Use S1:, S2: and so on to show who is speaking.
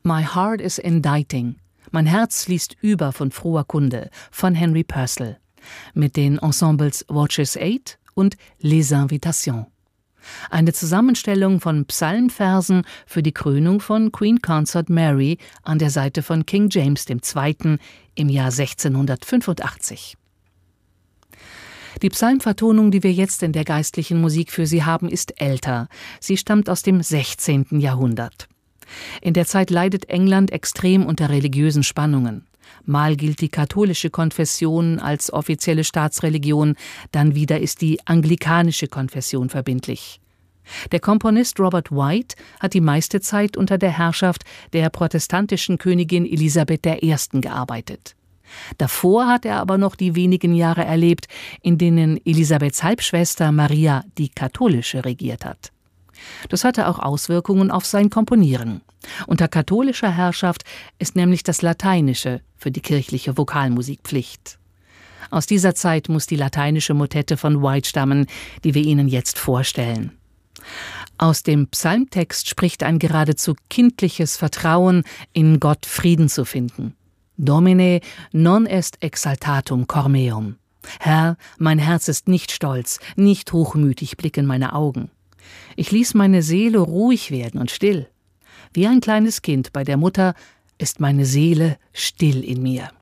S1: My Heart is Inditing. Mein Herz fließt über von froher Kunde von Henry Purcell mit den Ensembles Watches 8 und Les Invitations. Eine Zusammenstellung von Psalmversen für die Krönung von Queen Consort Mary an der Seite von King James II. Im Jahr 1685. Die Psalmvertonung, die wir jetzt in der geistlichen Musik für Sie haben, ist älter. Sie stammt aus dem 16. Jahrhundert. In der Zeit leidet England extrem unter religiösen Spannungen. Mal gilt die katholische Konfession als offizielle Staatsreligion, dann wieder ist die anglikanische Konfession verbindlich. Der Komponist Robert White hat die meiste Zeit unter der Herrschaft der protestantischen Königin Elisabeth I. gearbeitet. Davor hat er aber noch die wenigen Jahre erlebt, in denen Elisabeths Halbschwester Maria die katholische regiert hat. Das hatte auch Auswirkungen auf sein Komponieren. Unter katholischer Herrschaft ist nämlich das Lateinische für die kirchliche Vokalmusik Pflicht. Aus dieser Zeit muss die lateinische Motette von White stammen, die wir Ihnen jetzt vorstellen. Aus dem Psalmtext spricht ein geradezu kindliches Vertrauen, in Gott Frieden zu finden. Domine non est exaltatum cor meum. Herr, mein Herz ist nicht stolz, nicht hochmütig blicken meine Augen. Ich ließ meine Seele ruhig werden und still. Wie ein kleines Kind bei der Mutter ist meine Seele still in mir.